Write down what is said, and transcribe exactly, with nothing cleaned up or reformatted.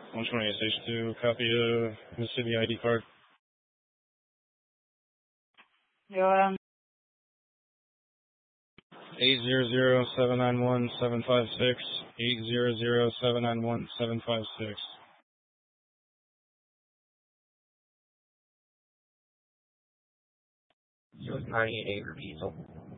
one twenty-eight Station two, copy of Mississippi I D card. Go ahead. eight zero zero seven nine one seven five six, eight zero zero seven nine one seven five six. U S ninety-eight, repeat.